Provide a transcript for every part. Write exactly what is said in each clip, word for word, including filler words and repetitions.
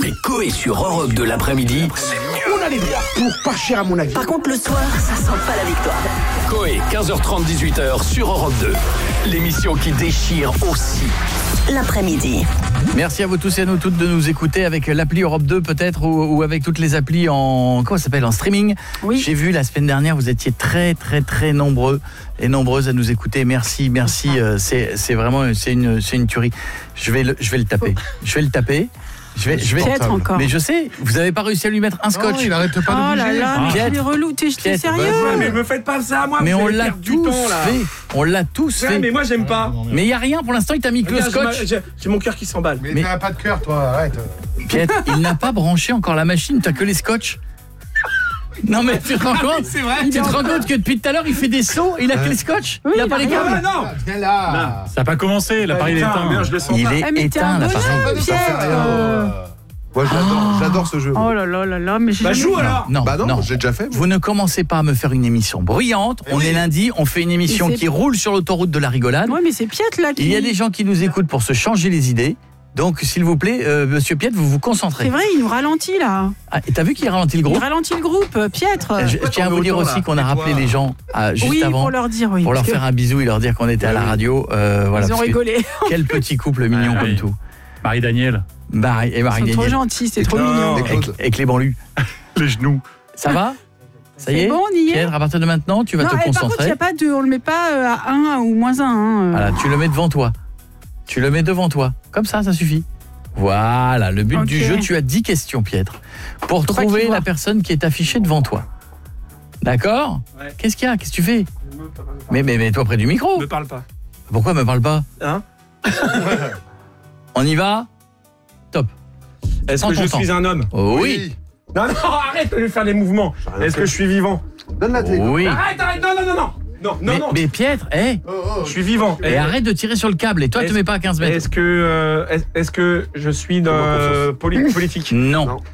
écoutez Coé sur Europe deux l'après-midi, c'est mieux. On a les droits pour pas cher à mon avis. Par contre, le soir, ça sent pas la victoire. Coé, quinze heures trente, dix-huit heures sur Europe deux. L'émission qui déchire aussi l'après-midi. Merci à vous tous et à nous toutes de nous écouter avec l'appli Europe deux peut-être ou, ou avec toutes les applis en comment ça s'appelle en streaming. Oui. J'ai vu la semaine dernière, vous étiez très très très nombreux et nombreuses à nous écouter. Merci, merci. Euh, c'est c'est vraiment c'est une c'est une tuerie. Je vais le je vais le taper. Je vais le taper. Je vais, je vais. Piètre encore. Mais je sais, vous n'avez pas réussi à lui mettre un scotch. Non, il arrête pas de Oh bouger. là là, mais Piètre. il est relou. T'es t'es Piètre. sérieux? Ouais, mais me faites pas ça à moi. Mais vous on allez l'a perdre du tous temps, là. fait. On l'a tous Ouais, fait. mais moi j'aime pas. Mais il y a rien pour l'instant, il t'a mis que le Regarde, j'ai ma- scotch. J'ai j'ai mon cœur qui s'emballe. Mais, Mais- t'as pas de cœur, toi, arrête. Piètre, il n'a pas branché encore la machine, t'as que les scotch. Non mais tu te rends compte? C'est vrai. Tu te rends compte que depuis tout à l'heure il fait des sauts, il a que les scotch, Oui, il a il pas a les rien. câbles. Ah non. Viens là. Ça n'a pas commencé, l'appareil est Putain, éteint. merde, je le sens Il pas. est Ah, mais t'es éteint un l'appareil. bonhomme, Ça fait rien. Pierre. euh. Moi j'adore, j'adore ce jeu. Oh là là là là, mais j'ai Bah jamais- joue alors. Non, Bah non, non. j'ai déjà fait. moi. Vous ne commencez pas à me faire une émission bruyante. On est lundi, on fait une émission Mais c'est- qui roule sur l'autoroute de la rigolade. Ouais, mais c'est Piette là qui. Il y a des gens qui nous écoutent pour se changer les idées. Donc s'il vous plaît, euh, monsieur Piette, vous vous concentrez. C'est vrai, il nous ralentit là. Ah, et t'as vu qu'il ralentit le Il groupe? ralentit le groupe, Piètre. Je, je tiens à vous dire aussi qu'on a rappelé les gens ah, juste Oui, avant pour leur dire, oui. pour leur parce que faire un bisou et leur dire qu'on était à la radio. Euh, voilà, Ils ont parce que rigolé. quel petit couple mignon Ouais, comme oui. tout. Marie-Daniel, Marie et Ils Marie sont trop Daniel. gentils, c'est Et trop Claude. mignon. Et Avec, Claude. avec les banlieues. les genoux. Ça va? Ça y C'est est? bon, on y est. Pierre, à partir de maintenant, tu vas Non, te eh, par contre, il concentrer. n'y a pas de. On le met pas euh, à un ou moins un. Hein. Voilà, tu le mets devant toi. Tu le mets devant toi. Comme ça, ça suffit. Voilà, le but Ok. du jeu, tu as dix questions, Pietre, pour Faut pas trouver qu'il la voit. personne qui est affichée devant toi. D'accord? Ouais. Qu'est-ce qu'il y a? Qu'est-ce que tu fais? Mais, mais, mais toi près du micro. Me parle pas. Pourquoi me parle pas? Hein? On y va? Top. Est-ce Prends que ton je temps. suis un homme? Oh, oui. Non, non, arrête de lui faire des mouvements. rien Est-ce fait. que je suis vivant? Donne la télé. Oui. Arrête, arrête, non, non, non, non. Non, non, mais, non. mais Pietre, hé, Oh, oh, Je suis vivant. et arrête de tirer sur le câble. Et toi, tu Est-ce- te mets pas à quinze mètres. Est-ce que, euh, est- est-ce que je suis dans Fais-moi euh, confiance. poli- politique? Non. Non.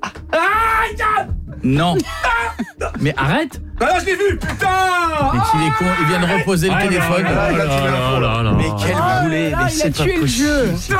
Non. Mais arrête. Bah là, je l'ai vu, putain. Mais qu'il est con, il vient de reposer le Ah, téléphone. là, là, là, là, là, là. Mais quel Oh boulet, là là, mais il a c'est pas tué le possible. jeu. C'est pas